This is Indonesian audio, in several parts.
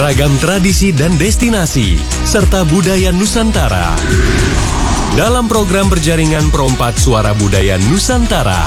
Beragam tradisi dan destinasi, serta budaya Nusantara. Dalam program berjaringan Pro4 Suara Budaya Nusantara.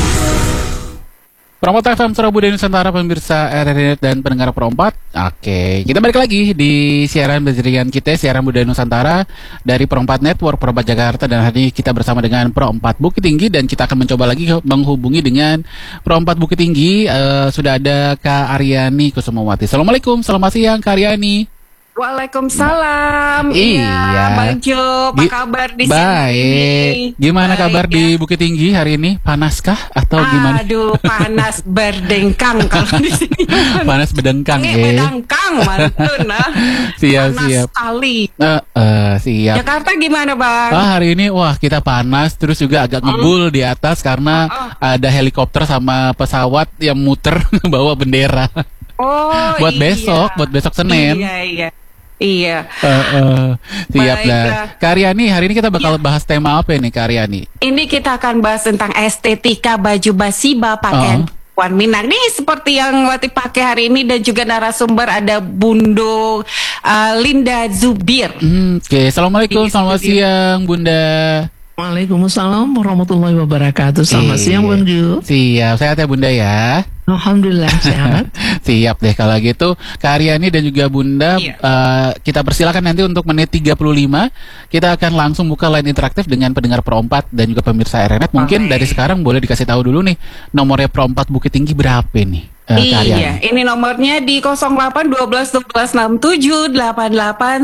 Pro4 FM Suara Budaya Nusantara, pemirsa RRI dan pendengar Pro4. Oke, kita balik lagi di siaran berjaringan kita, siaran Budaya Nusantara dari Pro4 Network Pro4 Jakarta. Dan hari ini kita bersama dengan Pro4 Bukit Tinggi, dan kita akan mencoba lagi menghubungi dengan Pro4 Bukit Tinggi. Sudah ada Kak Aryani Kusumawati. Assalamualaikum, selamat siang Kak Aryani. Waalaikumsalam. Iya, Bang Jo, apa kabar di sini? Baik. Gimana kabar di Bukit Tinggi hari ini? Panaskah atau gimana? Aduh, panas berdengkang kalau di sini. Panas berdengkang, berdengkang, mantun nah. Siap, panas siap. sekali. Siap. Jakarta gimana, Bang? Hari ini wah kita panas, terus juga agak ngebul di atas karena ada helikopter sama pesawat yang muter bawa bendera. Oh, buat iya. besok Senin. Iya. Siap dah. Kak Aryani, hari ini kita bakal bahas tema apa nih Kak Aryani? Ini kita akan bahas tentang estetika baju basiba pakaian Puan Minang. Ini seperti yang Wati pakai hari ini, dan juga narasumber ada Bundo Linda Zubir. Oke. Assalamualaikum, selamat siang Bunda. Waalaikumsalam warahmatullahi wabarakatuh. Selamat siang Bunda. Siap, sehat ya Bunda ya? Alhamdulillah sehat. Siap deh kalau gitu Kak Aryani dan juga Bunda. Kita persilakan nanti untuk menit 35 kita akan langsung buka line interaktif dengan pendengar Pro4 dan juga pemirsa RNet. Mungkin dari sekarang boleh dikasih tahu dulu nih nomornya Pro4 Bukit Tinggi berapa nih? Iya, ini nomornya di 08 12 12 67 88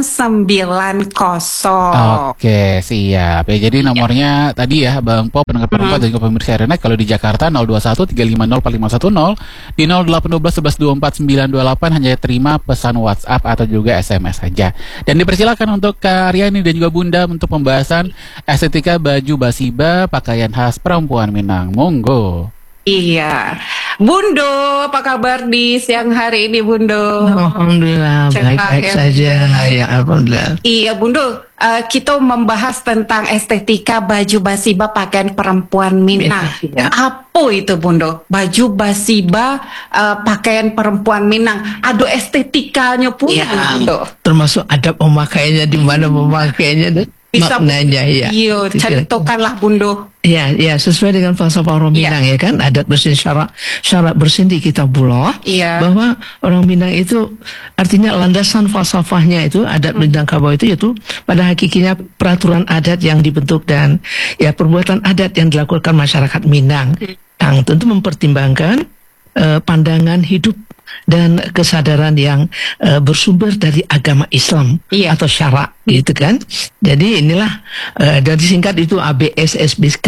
90. Oke, siap. Ya, jadi nomornya tadi ya Bang Po, pendengar Pro4 dan juga pemirsa RNet. Kalau di Jakarta 021 350 4510, di 0812 11 24 928 hanya terima pesan WhatsApp atau juga SMS saja. Dan dipersilakan untuk Kak Aryani dan juga Bunda untuk pembahasan estetika baju basiba pakaian khas perempuan Minang. Monggo. Iya, Bundo, apa kabar di siang hari ini, Bundo? Alhamdulillah, baik-baik saja. Ya, alhamdulillah. Iya, Bundo, kita membahas tentang estetika baju basiba pakaian perempuan Minang. Ya. Apa itu, Bundo? Baju basiba pakaian perempuan Minang. Aduh, estetikanya pun, Bundo. Termasuk adab memakainya, di mana memakainya dan maknanya ya. Iya, contohkanlah Bundo. Ya, sesuai dengan falsafah orang Minang ya kan, adat bersin syarat bersin di Kitabullah, bahwa orang Minang itu artinya landasan falsafahnya itu adat Minangkabau itu yaitu pada hakikatnya peraturan adat yang dibentuk dan ya perbuatan adat yang dilakukan masyarakat Minang yang tentu mempertimbangkan pandangan hidup dan kesadaran yang bersumber dari agama Islam atau syarak gitu kan. Jadi inilah dari singkat itu ABS SBK.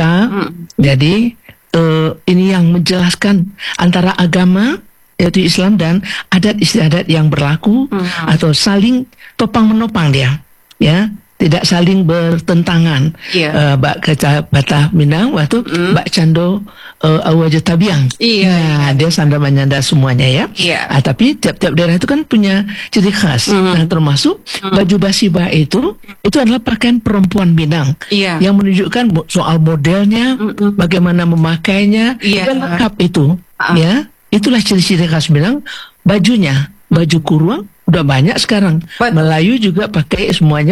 Jadi ini yang menjelaskan antara agama yaitu Islam dan adat istiadat yang berlaku atau saling topang menopang dia ya. Tidak saling bertentangan. Bak Batah Minang waktu Bak Cando Awaja Tabiang. Nah, dia sanda menyanda semuanya ya. Tapi tiap-tiap daerah itu kan punya ciri khas. Nah, termasuk baju basiba itu adalah pakaian perempuan Minang yang menunjukkan soal modelnya, bagaimana memakainya, dan lengkap itu. Ya, itulah ciri-ciri khas Minang. Bajunya, baju kurung udah banyak sekarang. Melayu juga pakai semuanya.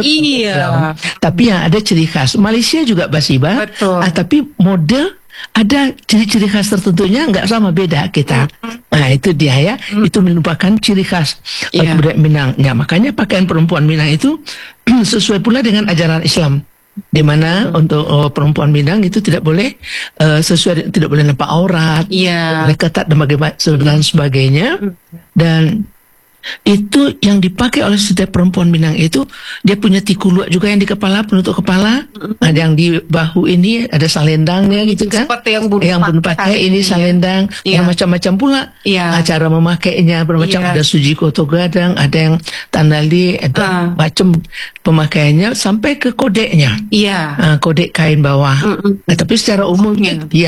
Tapi yang ada ciri khas. Malaysia juga basiba. Tapi model ada ciri-ciri khas tertentunya nggak sama, beda kita. Nah itu dia ya. Itu merupakan ciri khas budaya Minang. Ya, makanya pakaian perempuan Minang itu sesuai pula dengan ajaran Islam. Di mana untuk perempuan Minang itu tidak boleh tidak boleh nampak aurat, boleh ketat dan sebagainya. Dan itu yang dipakai oleh setiap perempuan Minang itu, dia punya tikuluak juga yang di kepala, penutup kepala, ada yang di bahu ini ada salendangnya gitu kan. Seperti yang Bunda pakai ini salendang, macam-macam pula. Cara memakainya bermacam, ada sujiko atau gadang, ada yang tandali, ada macam pemakaiannya sampai ke kodeknya. Kodek kain bawah. Tapi secara umum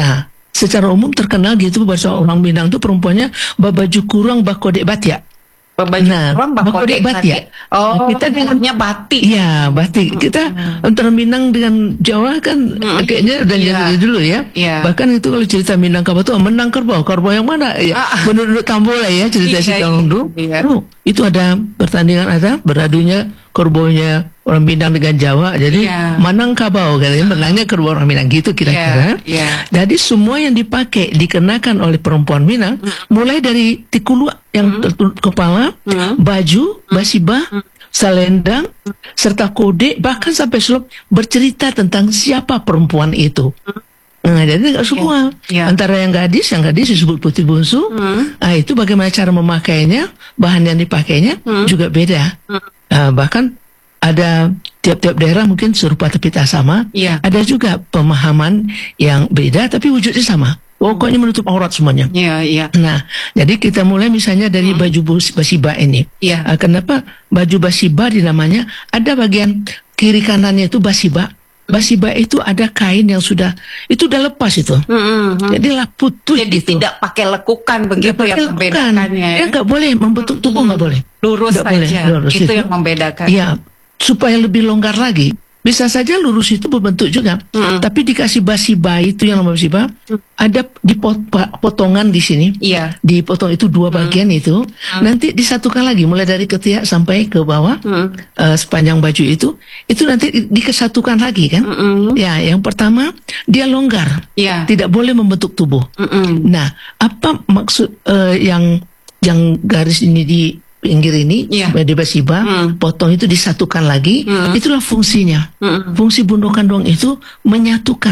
secara umum terkenal gitu bahasa orang Minang tuh perempuannya baju kurang kodek batik. Baju bakodek batik. Oh, kita dengannya batik. Iya, batik. Kita antara Minang dengan Jawa kan kayaknya udah jadi dulu ya. Bahkan itu kalau cerita Minangkabau tuh menang kerbau yang mana ya? Menurut Tambola ya cerita si Kalungdu. Itu ada pertandingan, ada beradunya kerbaunya orang Minang dengan Jawa. Jadi Manangkabau katanya, menangnya kerbau orang Minang gitu kira-kira. Jadi semua yang dipakai dikenakan oleh perempuan Minang, mulai dari tikulu yang tertutup kepala, baju, basibah, selendang, serta kode, bahkan sampai selop bercerita tentang siapa perempuan itu. Nah, jadi nggak semua. Antara yang gadis disebut putri bungsu. Nah, itu bagaimana cara memakainya, bahan yang dipakainya juga beda. Bahkan ada tiap-tiap daerah mungkin serupa tapi tak sama. Ada juga pemahaman yang beda tapi wujudnya sama. Pokoknya menutup aurat semuanya. Nah, jadi kita mulai misalnya dari baju basiba ini. Kenapa baju basiba dinamanya? Ada bagian kiri kanannya itu basiba. Basiba itu ada kain yang sudah lepas itu. Jadi lah putus. Jadi gitu. tidak pakai lekukan begitu ya membedakannya. Ya nggak boleh membentuk tubuh, nggak boleh. Lurus saja. Itu yang membedakan. Ya, supaya lebih longgar lagi. Bisa saja lurus itu berbentuk juga, tapi dikasih basiba itu yang namanya basiba, ada potongan di sini, dipotong itu dua bagian itu, nanti disatukan lagi mulai dari ketiak sampai ke bawah, sepanjang baju itu nanti dikesatukan lagi kan? Ya, yang pertama dia longgar, tidak boleh membentuk tubuh. Nah, apa maksud yang garis ini di pinggir ini, di basiba, potong itu disatukan lagi, itulah fungsinya. Fungsi bundu kandung itu menyatukan.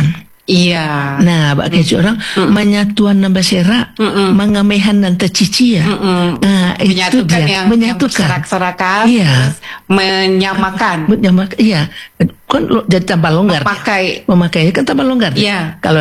Nah, bagi orang menyatuan nambah serak, mengamehan dan tercici ya. Nah, itu dia menyatukan. Serak-serakan, menyamakan. Iya, kan jadi tambah longgar. Memakainya kan tambah longgar. Kalau